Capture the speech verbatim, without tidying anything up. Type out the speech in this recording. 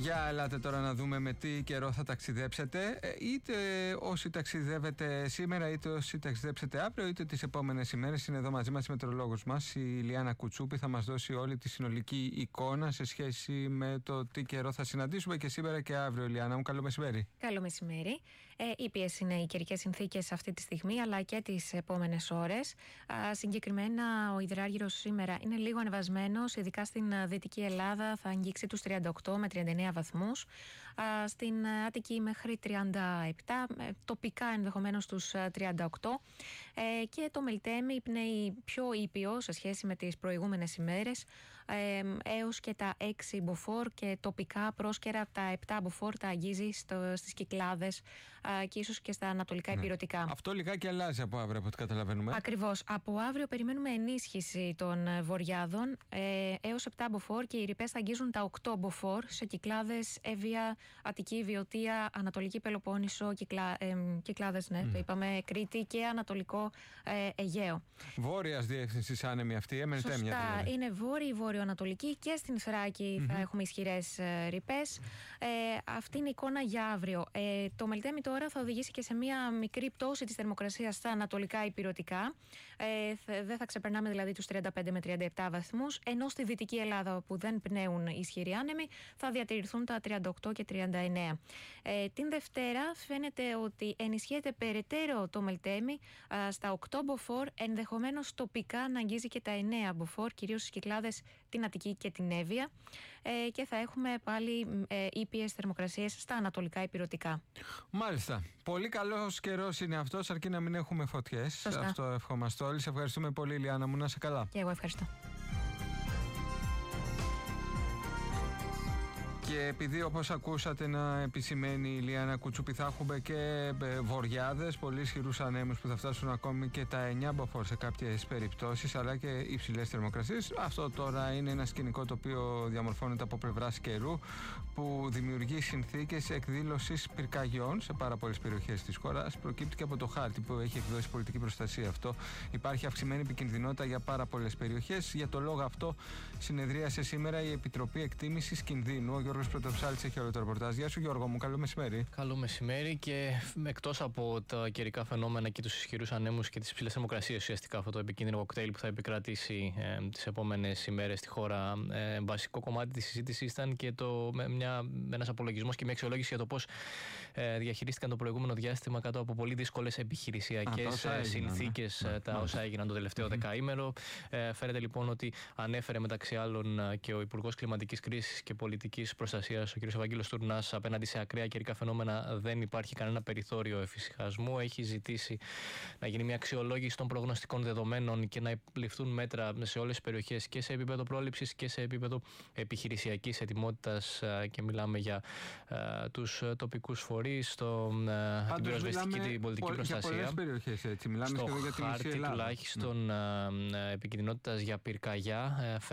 Για ελάτε τώρα να δούμε με τι καιρό θα ταξιδέψετε, είτε όσοι ταξιδεύετε σήμερα, είτε όσοι ταξιδέψετε αύριο, είτε τις επόμενες ημέρες. Είναι εδώ μαζί μας η μετεωρολόγος μας, η Λιάννα Κουτσούπη. Θα μας δώσει όλη τη συνολική εικόνα σε σχέση με το τι καιρό θα συναντήσουμε και σήμερα και αύριο. Λιάννα μου, καλό μεσημέρι. Καλό μεσημέρι. Ε, ήπιες είναι οι καιρικές συνθήκες αυτή τη στιγμή, αλλά και τις επόμενες ώρες. Α, συγκεκριμένα, ο υδράργυρος σήμερα είναι λίγο ανεβασμένος, ειδικά στην Δυτική Ελλάδα θα αγγίξει τους τριάντα οκτώ με τριάντα εννέα βαθμούς. Α, στην Αττική μέχρι τριάντα επτά, τοπικά ενδεχομένως τους τριάντα οκτώ. Ε, και το Μελτέμι πνέει πιο ήπιο σε σχέση με τις προηγούμενες ημέρες, ε, έως και τα έξι μποφόρ και τοπικά πρόσκαιρα τα επτά μποφόρ τα αγγίζει στο, στις Κυκλάδες α, και ίσως και στα ανατολικά ναι. Ηπειρωτικά. Αυτό λιγάκι αλλάζει από αύριο, από ό,τι καταλαβαίνουμε. Ακριβώς. Από αύριο περιμένουμε ενίσχυση των βορειάδων ε, έως επτά μποφόρ και οι ρηπές θα αγγίζουν τα οκτώ μποφόρ σε Κυκλάδες, Εύβοια, Αττική, Βιωτία, Ανατολική Πελοπόννησο, Κυκλα, ε, Κυκλάδες, ναι, mm. το είπαμε, Κρήτη και Ανατολικό ε, Αιγαίο. Βόρειας διεύθυνσης άνεμη αυτή, έμενε Σωστά, τέμια. Δηλαδή. Είναι βόρειη, βόρειο-ανατολική και στην Θράκη mm-hmm. θα έχουμε ισχυρές ε, ρηπές. Ε, αυτή είναι η εικόνα για αύριο. Ε, το Μελτέμι τώρα θα οδηγήσει και σε μια μικρή πτώση της θερμοκρασίας στα ανατολικά ηπειρωτικά. Ε, δεν θα ξεπερνάμε δηλαδή τους τριάντα πέντε με τριάντα επτά βαθμούς, ενώ στη Δυτική Ελλάδα που δεν πνέουν ισχυροί άνεμοι θα διατηρηθούν τα τριάντα οκτώ και τριάντα εννέα. Ε, την Δευτέρα φαίνεται ότι ενισχύεται περαιτέρω το Μελτέμι α, στα οκτώ μποφόρ, ενδεχομένως τοπικά να αγγίζει και τα εννέα μποφόρ, κυρίως στις Κυκλάδες, την Αττική και την Εύβοια, ε, και θα έχουμε πάλι ε, ήπιες θερμοκρασίες στα ανατολικά ηπειρωτικά. Μάλιστα. Πολύ καλός καιρός είναι αυτός, αρκεί να μην έχουμε φωτιές. Σωστά. Αυτό ευχόμαστε όλοι. Σε ευχαριστούμε πολύ, Λιάννα μου, να είσαι καλά. Και εγώ ευχαριστώ. Και επειδή, όπως ακούσατε να επισημαίνει η Λιάννα Κουτσούπη, θα έχουμε και βοριάδες, πολύ ισχυρούς ανέμους που θα φτάσουν ακόμη και τα εννέα μποφόρ σε κάποιες περιπτώσεις, αλλά και υψηλές θερμοκρασίες. Αυτό τώρα είναι ένα σκηνικό το οποίο διαμορφώνεται από πλευράς καιρού, που δημιουργεί συνθήκες εκδήλωσης πυρκαγιών σε πάρα πολλές περιοχές της χώρας. Προκύπτει και από το χάρτη που έχει εκδώσει πολιτική προστασία αυτό. Υπάρχει αυξημένη επικινδυνότητα για πάρα πολλές περιοχές. Για το λόγο αυτό συνεδρίασε σήμερα η Επιτροπή Εκτίμησης Κινδύνου. Ο Γιώργος Πρωτοψάλτης έχει όλο το ρεπορτάζ. Γεια σου, Γιώργο μου, καλό μεσημέρι. Καλό μεσημέρι. Και εκτός από τα καιρικά φαινόμενα και τους ισχυρούς ανέμους και τις υψηλές θερμοκρασίες, ουσιαστικά αυτό το επικίνδυνο κοκτέιλ που θα επικρατήσει ε, τις επόμενες ημέρες στη χώρα, ε, βασικό κομμάτι της συζήτησης ήταν και το, μια, ένας απολογισμός και μια αξιολόγηση για το πώς ε, διαχειρίστηκαν το προηγούμενο διάστημα κάτω από πολύ δύσκολες επιχειρησιακές συνθήκες ναι. τα όσα έγιναν το τελευταίο mm-hmm. δεκαήμερο. Ε, φαίνεται λοιπόν ότι ανέφερε μεταξύ άλλων και ο Υπουργός Κλιματικής Κρίσης και Πολιτικής Προστασίας, ο κ. Ευαγγέλος Τουρνάς, απέναντι σε ακραία καιρικά φαινόμενα δεν υπάρχει κανένα περιθώριο εφησυχασμού. Έχει ζητήσει να γίνει μια αξιολόγηση των προγνωστικών δεδομένων και να ληφθούν μέτρα σε όλες τις περιοχές και σε επίπεδο πρόληψης και σε επίπεδο επιχειρησιακής ετοιμότητας, και μιλάμε για uh, τους τοπικούς φορείς, το, uh, την πυροσβεστική, την πολιτική πο, προστασία. Για πολλές περιοχές έτσι. Μιλάμε στο για την χάρτη τουλάχιστον mm. επικινδυνότητας για πυρκαγιά.